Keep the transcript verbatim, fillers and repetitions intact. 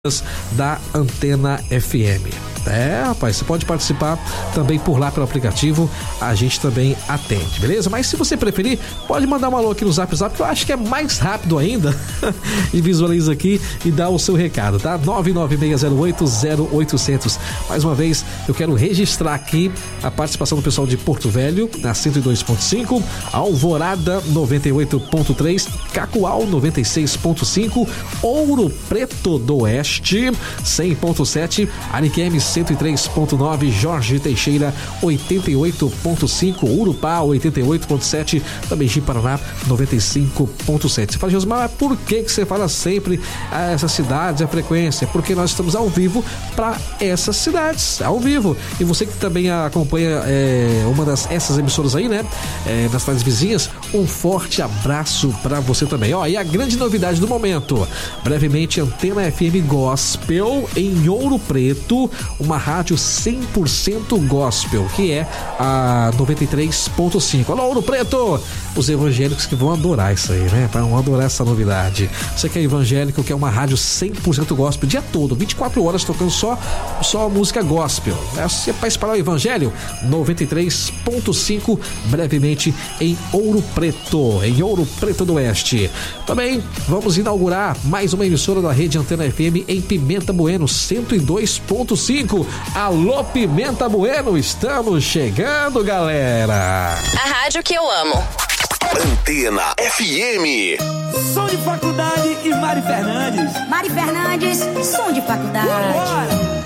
da Antena F M. É, rapaz, você pode participar também por lá pelo aplicativo, a gente também atende, beleza? Mas se você preferir, pode mandar um alô aqui no Zap Zap, que eu acho que é mais rápido ainda. E visualiza aqui e dá o seu recado, tá? nove nove seis zero oito zero oito zero zero. Mais uma vez, eu quero registrar aqui a participação do pessoal de Porto Velho, na cento e dois ponto cinco, Alvorada noventa e oito ponto três, Cacoal noventa e seis ponto cinco, Ouro Preto do Oeste cem ponto sete, Ariquemes cento e três ponto nove, Jorge Teixeira oitenta e oito ponto cinco, Urupá oitenta e oito ponto sete, também Ji Paraná noventa e cinco ponto sete. Você fala, Josmar, mas por que, que você fala sempre a essas cidades, a frequência? Porque nós estamos ao vivo para essas cidades, ao vivo. E você que também acompanha é, uma das essas emissoras aí, né? É, das cidades vizinhas, um forte abraço para você também. Ó, e a grande novidade do momento, brevemente, Antena F M Gospel em Ouro Preto, uma rádio cem por cento gospel, que é a noventa e três ponto cinco. Alô, Ouro Preto! Os evangélicos que vão adorar isso aí, né? Vão adorar essa novidade. Você que é evangélico, que é uma rádio cem por cento gospel, o dia todo, vinte e quatro horas tocando só, só música gospel. É para espalhar o evangelho? noventa e três ponto cinco, brevemente em Ouro Preto, em Ouro Preto do Oeste. Também vamos inaugurar mais uma emissora da rede Antena F M em Pimenta Bueno, cento e dois ponto cinco. Alô, Pimenta Bueno, estamos chegando, galera! A rádio que eu amo. Antena F M. Som de Faculdade e Mari Fernandes. Mari Fernandes, som de faculdade. Vambora!